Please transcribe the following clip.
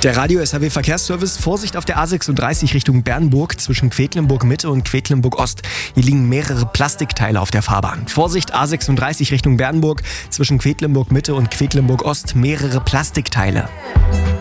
Der Radio SAW Verkehrsservice. Vorsicht auf der A36 Richtung Bernburg zwischen Quedlinburg Mitte und Quedlinburg Ost. Hier liegen mehrere Plastikteile auf der Fahrbahn. Vorsicht A36 Richtung Bernburg zwischen Quedlinburg Mitte und Quedlinburg Ost. Mehrere Plastikteile.